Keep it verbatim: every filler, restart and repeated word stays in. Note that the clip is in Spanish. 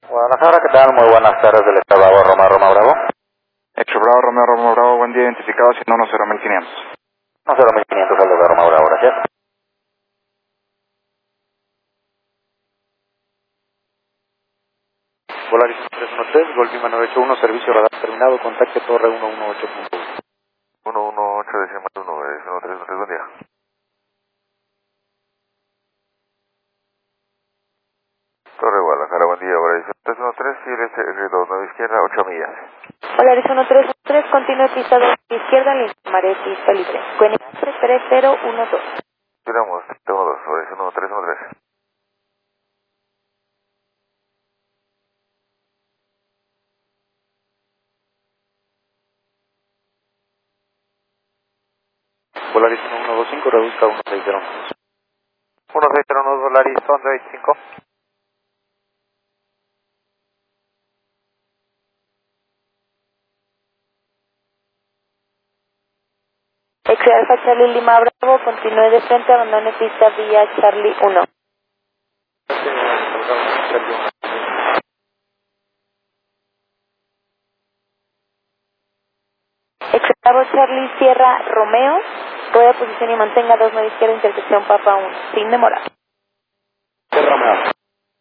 Guadalajara, ¿qué tal? Muy buenas tardes del Estado Roma, Roma Bravo. Extra Bravo, Romeo, Roma Bravo, buen día, identificado, si no, no cero mil quinientos. No, cero mil quinientos, saldo de Roma Bravo, gracias. Volaris tres uno tres, Golf Lima nueve ocho uno, servicio radar terminado, contacte torre uno uno ocho punto uno. uno uno ocho decimal uno, es uno tres uno tres, buen día. Torre Guadalajara, buen día, Volaris tres uno tres, siete dos nueve izquierda, ocho millas. Volaris uno tres uno tres, continúe pista dos izquierda, línea Maré, pista libre. Cuenca tres cero uno dos. Tiramos, tengo dos, Volaris uno tres uno tres. Volaris uno uno dos cinco, reduzca uno seis cero. uno seis cero uno, Volaris once veinticinco. Ex Alfa Charlie Lima Bravo, continúe de frente, abandone pista vía Charlie uno. Ex Bravo Charlie Sierra Romeo, puede posición y mantenga dos nueve izquierda, intersección Papa uno, sin demora. Romeo.